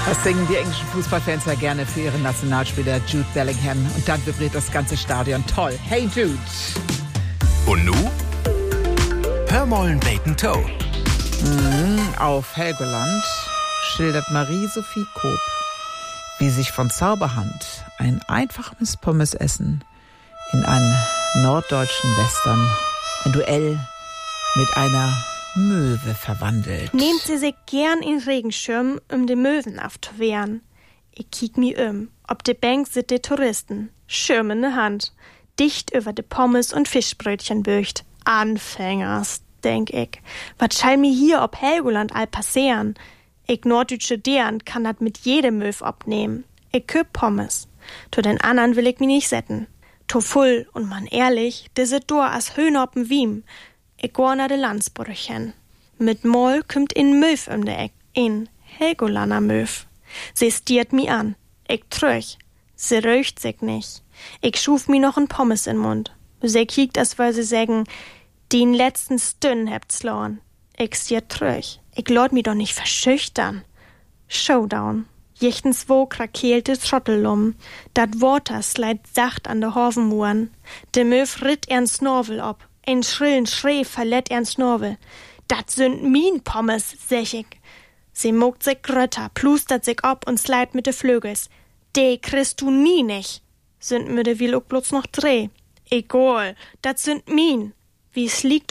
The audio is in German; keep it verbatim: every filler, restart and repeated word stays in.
Das singen die englischen Fußballfans ja gerne für ihren Nationalspieler Jude Bellingham. Und dann vibriert das ganze Stadion. Toll. Hey Jude. Und nu? Hörmollen Bacon Toe. Mhm, auf Helgoland schildert Marie-Sophie Koop, wie sich von Zauberhand ein einfaches Pommesessen in einen norddeutschen Western, ein Duell mit einer Möwe verwandelt. Nehmt sie sich gern in Regenschirm, um de Möwen aufzuwehren. Ich kiek mi um. Ob de Bank sit de Touristen. Schirm in de Hand. Dicht über de Pommes und Fischbrötchen böcht. Anfängers, denk ich. Wat schall mi hier ob Helgoland all passieren? Ich norddeutsche Deren kann dat mit jedem Möw abnehmen. Ich köp Pommes. To den anderen will ich mi nicht setten. To full und man ehrlich, de sit dur as Höhn op'n Wiem. Ich geh nach de Landsbrüchen. Mit Moll kümmt in Möw um de Eck, in Helgolander Möw. Sie stiert mi an. Ich tröch. Sie röcht sich nicht. Ich schuf mi noch n Pommes in Mund. Sie kiekt, as weil sie sägen, den letzten Stünn hebt's lorn. Ich stiert tröch. Ich lord mi doch nicht verschüchtern. Showdown. Jichtens wo krakeelte Trottellum. Dat Water sleit sacht an de Horvenmuren. De Möw ritt ern Snorvel ob. Ein schrillen Schrei verletzt ern Snorvel. Dat sind min Pommes, sech ich. Sie mogt sich grötter, plustert sich ob und sleit mit de Flügels. De kriegst du nie nicht. Sind mir de will auch bloß noch dreh. Egal, dat sind min. Wie's liegt